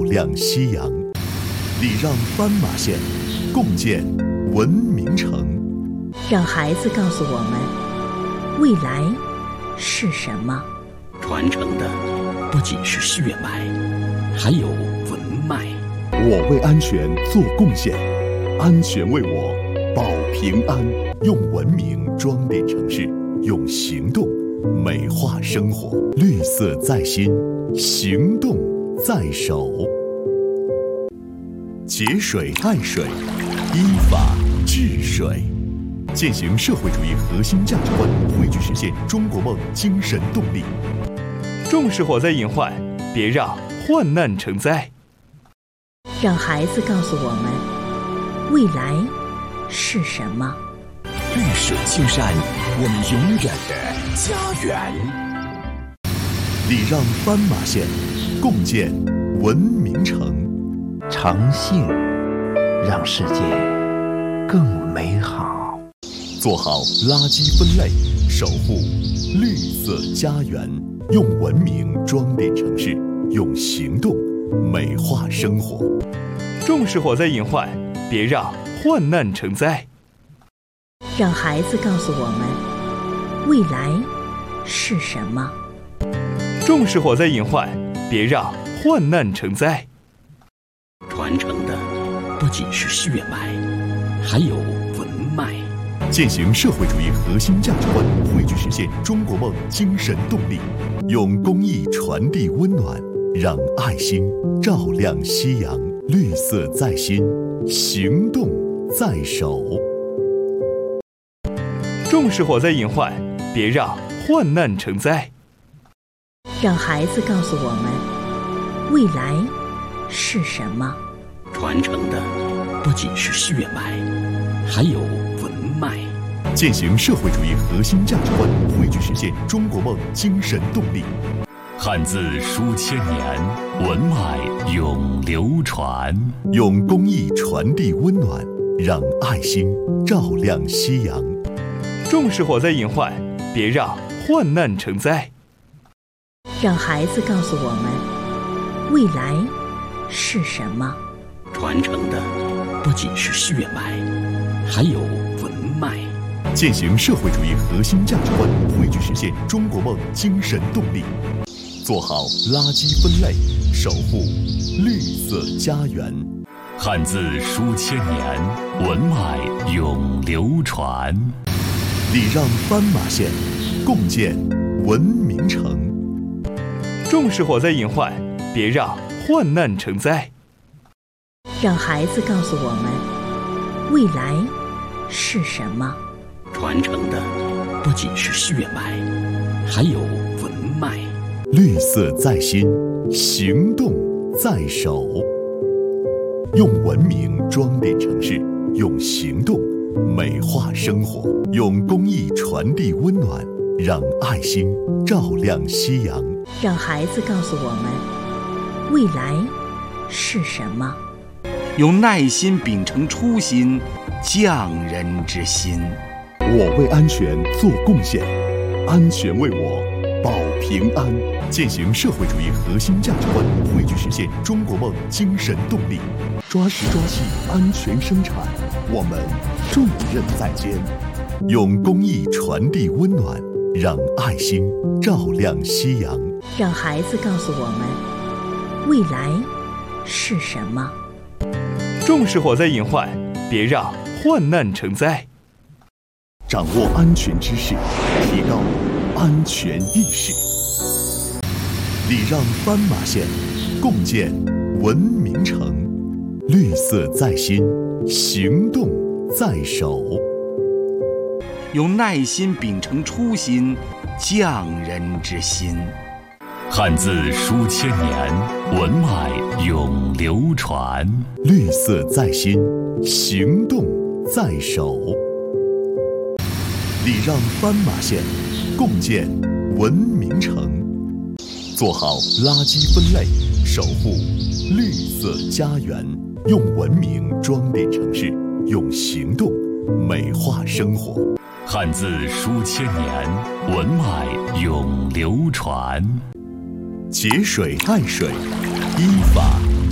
亮夕阳，礼让斑马线，共建文明城。 让孩子告诉我们，未来是什么？ 传承的不仅是血脉，还有文脉。 我为安全做贡献，安全为我保平安。用文明装点城市，用行动美化生活。绿色在心，行动在手。节水爱水，依法治水，践行社会主义核心价值观，汇聚实现中国梦精神动力。 重视火灾隐患，别让患难成灾。 让孩子告诉我们，未来是什么？ 绿水青山，我们永远的家园。 礼让斑马线，共建文明城。 诚信让世界更美好。 做好垃圾分类，守护绿色家园。用文明装点城市，用行动美化生活。 重视火灾隐患，别让患难成灾。 让孩子告诉我们，未来是什么？ 重视火灾隐患，别让患难成灾。 传承的不仅是血脉，还有文脉。 践行社会主义核心价值观，汇聚实现中国梦精神动力。用公益传递温暖，让爱心照亮夕阳。绿色在心，行动在手。 重视火灾隐患，别让患难成灾。 让孩子告诉我们，未来是什么？ 传承的不仅是血脉，还有文脉。 践行社会主义核心价值观，汇聚实现中国梦精神动力。 汉字书千年，文脉永流传。 用公益传递温暖，让爱心照亮夕阳。 重视火灾隐患，别让患难成灾。 让孩子告诉我们，未来是什么？ 传承的不仅是血脉，还有文脉。 践行社会主义核心价值观，汇聚实现中国梦精神动力。做好垃圾分类，守护绿色家园。 汉字书千年，文脉永流传。 礼让斑马线，共建文明城。 重视火灾隐患，别让患难成灾。 让孩子告诉我们，未来是什么？ 传承的不仅是血脉，还有文脉。 绿色在心，行动在手。用文明装点城市，用行动美化生活。用公益传递温暖，让爱心照亮夕阳。 让孩子告诉我们，未来是什么？ 用耐心秉承初心，匠人之心。 我为安全做贡献，安全为我保平安。践行社会主义核心价值观，汇聚实现中国梦精神动力。抓实抓细，安全生产，我们重任在肩。用公益传递温暖，让爱心照亮夕阳。 让孩子告诉我们，未来是什么？ 重视火灾隐患，别让患难成灾。 掌握安全知识，提高安全意识。礼让斑马线，共建文明城。绿色在心，行动在手。 用耐心秉承初心，匠人之心。 汉字书千年，文脉永流传。 绿色在心，行动在手。礼让斑马线，共建文明城。做好垃圾分类，守护绿色家园。用文明装点城市，用行动美化生活。 汉字书千年，文脉永流传。 节水爱水，依法